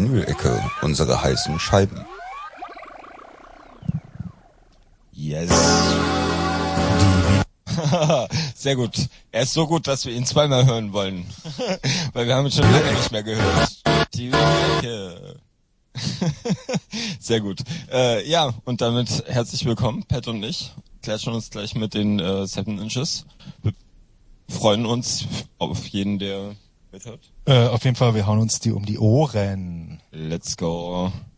Vinyl-Ecke, unsere heißen Scheiben. Yes. Sehr gut. Er ist so gut, dass wir ihn zweimal hören wollen. Weil wir haben ihn schon lange nicht mehr gehört. Die Ecke. Sehr gut. Ja, und damit herzlich willkommen, Pat und ich. Klatschen uns gleich mit den 7 Inches. Wir freuen uns auf jeden, der mithört. Auf jeden Fall, wir hauen uns die um die Ohren. Let's go.